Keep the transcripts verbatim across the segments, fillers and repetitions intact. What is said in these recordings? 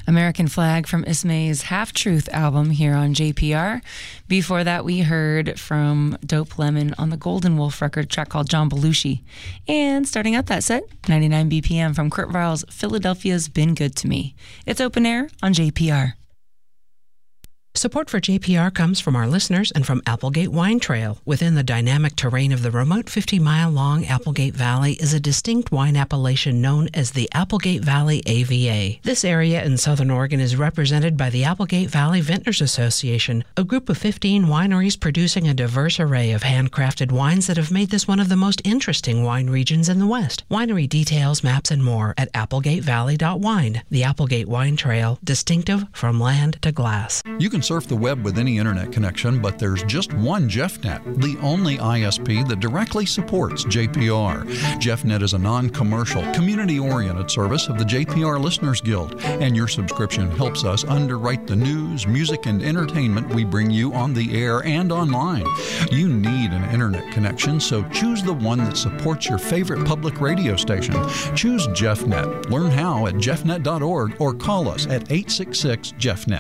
American Flag from Ismay's Half Truth album here on J P R. Before that, we heard from Dope Lemon on the Golden Wolf record, a track called John Belushi. And starting out that set, ninety-nine B P M from Kurt Weill's Philadelphia's Been Good to Me. It's open air on J P R. Support for J P R comes from our listeners and from Applegate Wine Trail. Within the dynamic terrain of the remote fifty-mile-long Applegate Valley is a distinct wine appellation known as the Applegate Valley A V A. This area in southern Oregon is represented by the Applegate Valley Vintners Association, a group of fifteen wineries producing a diverse array of handcrafted wines that have made this one of the most interesting wine regions in the West. Winery details, maps, and more at applegate valley dot wine. The Applegate Wine Trail, distinctive from land to glass. You can surf the web with any internet connection, but there's just one JeffNet, the only I S P that directly supports J P R. JeffNet is a non-commercial, community-oriented service of the J P R Listeners Guild, and your subscription helps us underwrite the news, music, and entertainment we bring you on the air and online. You need an internet connection, so choose the one that supports your favorite public radio station. Choose JeffNet. Learn how at jeff net dot org or call us at eight six six Jeff net.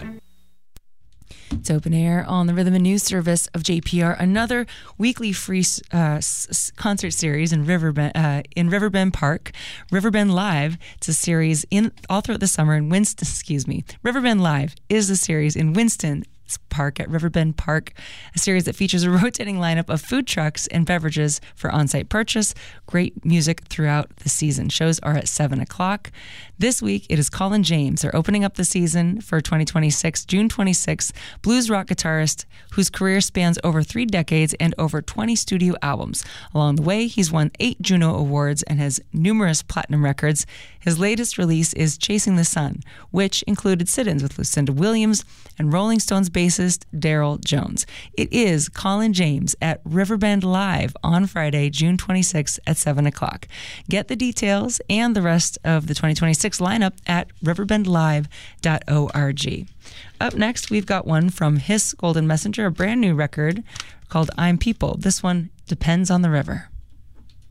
It's open air on the Rhythm and News service of J P R. Another weekly free uh, s- concert series in Riverbend uh, in Riverbend Park, Riverbend Live. It's a series in all throughout the summer in Winston. Excuse me, Riverbend Live is a series in Winston Park at Riverbend Park, a series that features a rotating lineup of food trucks and beverages for on-site purchase. Great music throughout the season. Shows are at seven o'clock. This week, it is Colin James. They're opening up the season for twenty twenty-six, June twenty-sixth, blues rock guitarist whose career spans over three decades and over twenty studio albums. Along the way, he's won eight Juno Awards and has numerous platinum records. His latest release is Chasing the Sun, which included sit-ins with Lucinda Williams and Rolling Stones bassist Daryl Jones. It is Colin James at Riverbend Live on Friday, June twenty-sixth at seven o'clock. Get the details and the rest of the twenty twenty-six lineup at riverbend live dot org. Up next, we've got one from Hiss Golden Messenger, a brand new record called I'm People. This one, Depends on the River.